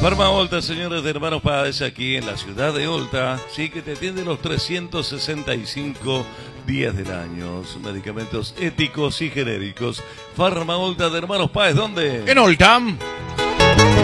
Farma Olta, señores de Hermanos Páez, aquí en la ciudad de Olta, sí, que te atiende los 365 días del año. Medicamentos éticos y genéricos. Farma Olta de Hermanos Páez, ¿dónde? En Olta.